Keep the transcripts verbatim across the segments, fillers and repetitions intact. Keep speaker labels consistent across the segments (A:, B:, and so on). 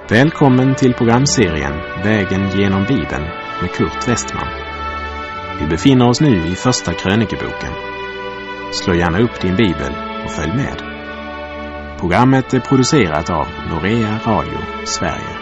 A: Välkommen till programserien Vägen genom Bibeln med Kurt Westman. Vi befinner oss nu i första krönikeboken. Slå gärna upp din bibel och följ med. Programmet är producerat av Norea Radio Sverige.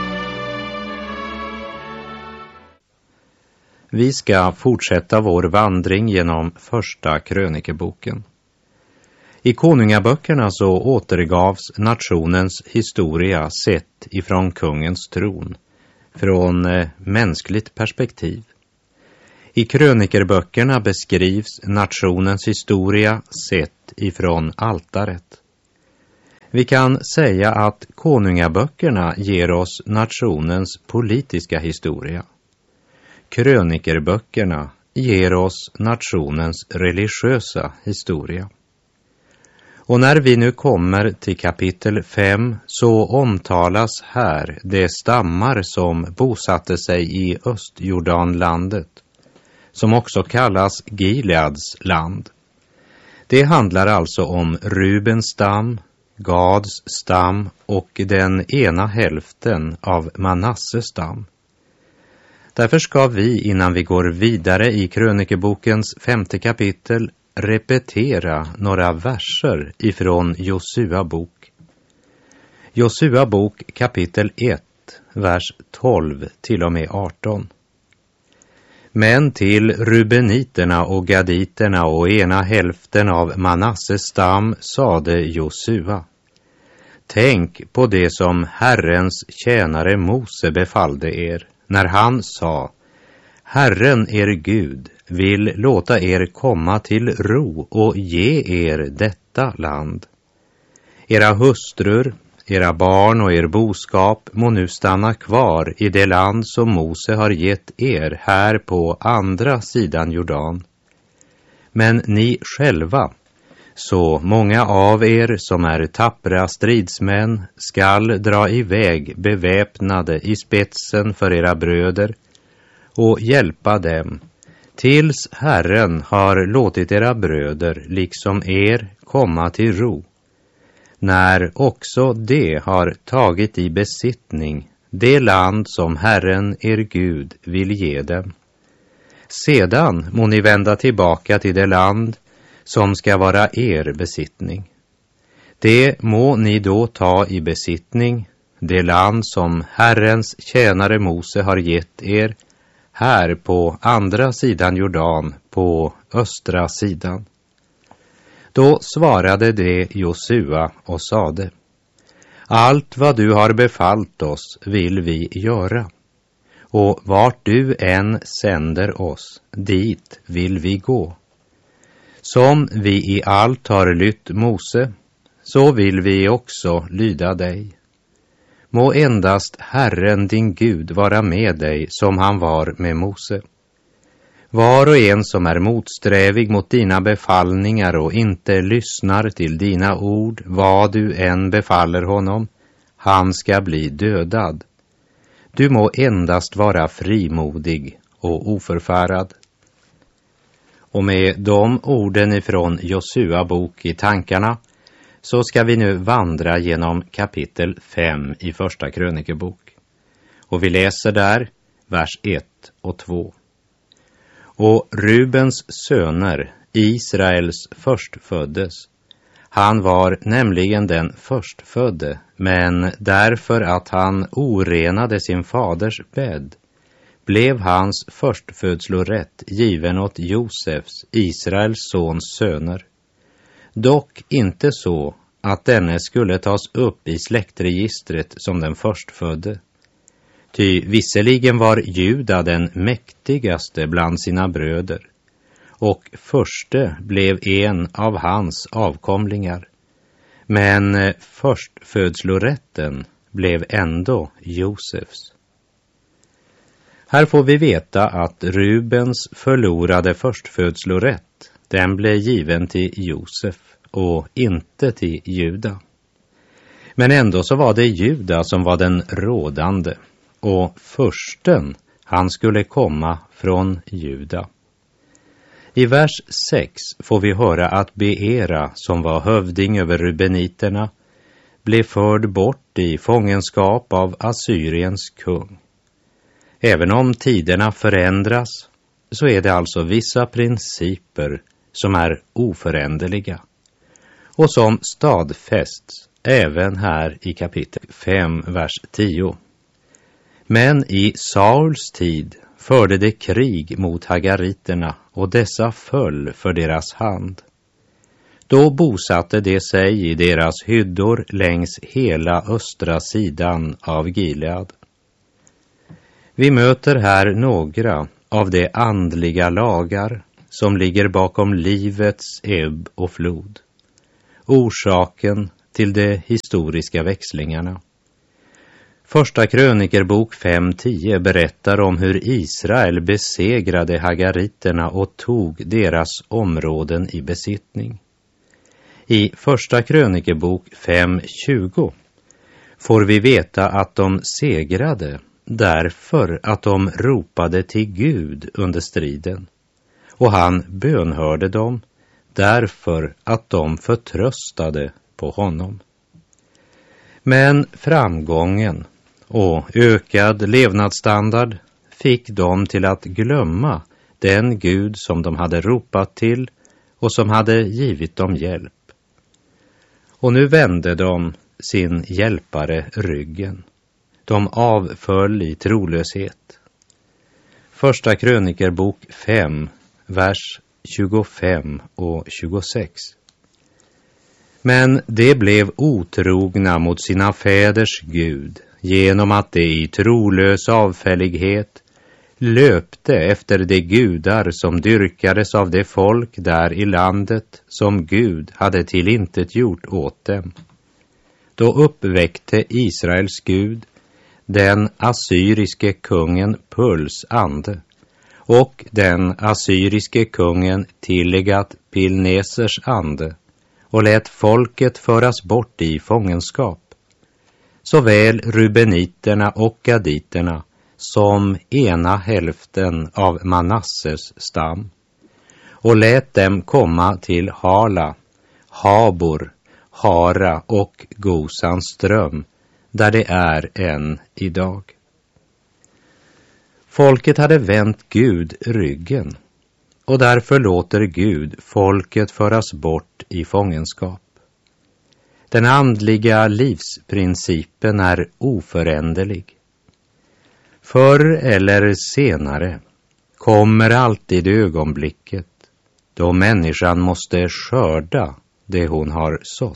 B: Vi ska fortsätta vår vandring genom första krönikeboken. I konungaböckerna så återgavs nationens historia sett ifrån kungens tron, från eh, mänskligt perspektiv. I krönikerböckerna beskrivs nationens historia sett ifrån altaret. Vi kan säga att konungaböckerna ger oss nationens politiska historia. Krönikerböckerna ger oss nationens religiösa historia. Och när vi nu kommer till kapitel fem så omtalas här de stammar som bosatte sig i Östjordanlandet, som också kallas Gileads land. Det handlar alltså om Rubens stam, Gads stam och den ena hälften av Manasses stam. Därför ska vi innan vi går vidare i krönikebokens femte kapitel repetera några verser ifrån Josua bok. Josua bok kapitel ett, vers tolv till och med arton. Men till rubeniterna och gaditerna och ena hälften av Manasses stam sade Josua: tänk på det som Herrens tjänare Mose befallde er, när han sa: Herren er Gud vill låta er komma till ro och ge er detta land. Era hustrur, era barn och er boskap må nu stanna kvar i det land som Mose har gett er här på andra sidan Jordan. Men ni själva, så många av er som är tappra stridsmän, skall dra iväg beväpnade i spetsen för era bröder och hjälpa dem, tills Herren har låtit era bröder liksom er komma till ro, när också de har tagit i besittning det land som Herren er Gud vill ge dem. Sedan må ni vända tillbaka till det land som ska vara er besittning. Det må ni då ta i besittning, det land som Herrens tjänare Mose har gett er, här på andra sidan Jordan, på östra sidan. Då svarade de Josua och sade: allt vad du har befallt oss vill vi göra, och vart du än sänder oss, dit vill vi gå. Som vi i allt har lytt Mose, så vill vi också lyda dig. Må endast Herren din Gud vara med dig som han var med Mose. Var och en som är motsträvig mot dina befallningar och inte lyssnar till dina ord, vad du än befaller honom, han ska bli dödad. Du må endast vara frimodig och oförfärad. Och med de orden ifrån Josua bok i tankarna så ska vi nu vandra genom kapitel fem i första krönikebok. Och vi läser där vers ett och två. Och Rubens söner, Israels förstföddes, han var nämligen den förstfödde, men därför att han orenade sin faders bädd, blev hans förstfödslorätt given åt Josefs, Israels sons söner. Dock inte så att denne skulle tas upp i släktregistret som den förstfödde. Ty visserligen var Juda den mäktigaste bland sina bröder, och förste blev en av hans avkomlingar. Men förstfödslorätten blev ändå Josefs. Här får vi veta att Rubens förlorade förstfödslorätt, den blev given till Josef och inte till Juda. Men ändå så var det Juda som var den rådande, och försten, han skulle komma från Juda. I vers sex får vi höra att Beera, som var hövding över rubeniterna, blev förd bort i fångenskap av Assyriens kung. Även om tiderna förändras så är det alltså vissa principer som är oföränderliga och som stadfästs även här i kapitel fem, vers tio. Men i Sauls tid förde de krig mot hagariterna och dessa föll för deras hand. Då bosatte de sig i deras hyddor längs hela östra sidan av Gilead. Vi möter här några av de andliga lagar som ligger bakom livets ebb och flod. Orsaken till de historiska växlingarna. Första krönikerbok fem tio berättar om hur Israel besegrade hagariterna och tog deras områden i besittning. I första krönikerbok fem tjugo får vi veta att de segrade därför att de ropade till Gud under striden. Och han bönhörde dem därför att de förtröstade på honom. Men framgången och ökad levnadsstandard fick dem till att glömma den Gud som de hade ropat till och som hade givit dem hjälp. Och nu vände de sin hjälpare ryggen. De avföll i trolöshet. Första krönikerbok fem, vers tjugofem och tjugosex. Men de blev otrogna mot sina fäders Gud genom att de i trolös avfällighet löpte efter de gudar som dyrkades av det folk där i landet som Gud hade tillintetgjort åt dem. Då uppväckte Israels Gud den assyriske kungen Puls ande och den assyriske kungen Tillegat Pilnesers ande och lät folket föras bort i fångenskap. Såväl rubeniterna och gaditerna som ena hälften av Manasses stam och lät dem komma till Hala, Habor, Hara och Gosans ström där det är än idag. Folket hade vänt Gud ryggen och därför låter Gud folket föras bort i fångenskap. Den andliga livsprincipen är oföränderlig. Förr eller senare kommer alltid ögonblicket då människan måste skörda det hon har sått.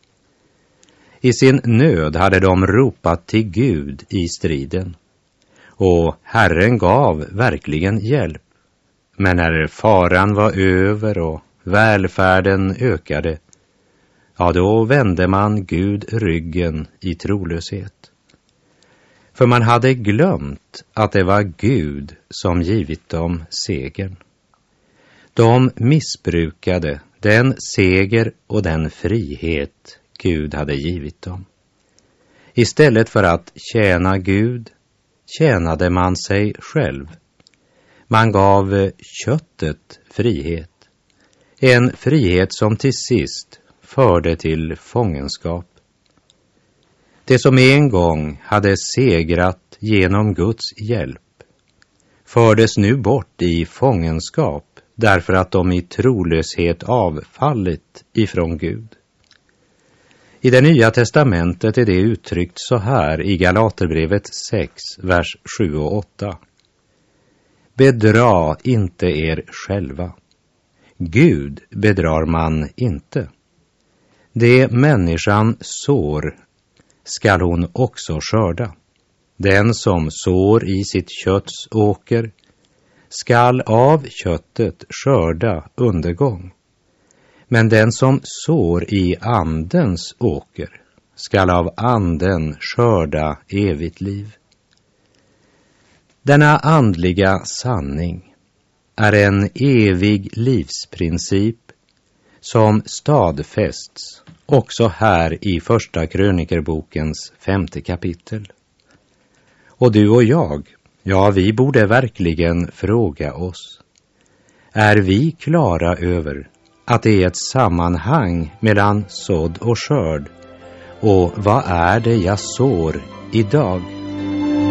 B: I sin nöd hade de ropat till Gud i striden, och Herren gav verkligen hjälp. Men när faran var över och välfärden ökade, ja, då vände man Gud ryggen i trolöshet. För man hade glömt att det var Gud som givit dem segern. De missbrukade den seger och den frihet Gud hade givit dem. Istället för att tjäna Gud tjänade man sig själv. Man gav köttet frihet. En frihet som till sist förde till fångenskap. Det som en gång hade segrat genom Guds hjälp fördes nu bort i fångenskap därför att de i trolöshet avfallit ifrån Gud. I det nya testamentet är det uttryckt så här i Galaterbrevet sex, vers sju och åtta. Bedra inte er själva. Gud bedrar man inte. Det människan sår skall hon också skörda. Den som sår i sitt kötts åker skall av köttet skörda undergång. Men den som sår i andens åker skall av anden skörda evigt liv. Denna andliga sanning är en evig livsprincip som stadfästs också här i första krönikerbokens femte kapitel. Och du och jag, ja, vi borde verkligen fråga oss, är vi klara över att det är ett sammanhang mellan sådd och skörd Och vad är det jag sår idag?